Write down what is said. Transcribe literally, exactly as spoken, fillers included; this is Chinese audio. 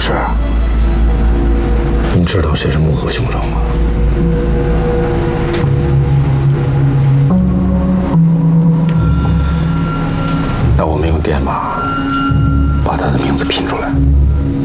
师，您知道谁是幕后凶手吗？那我们用电码把他的名字拼出来。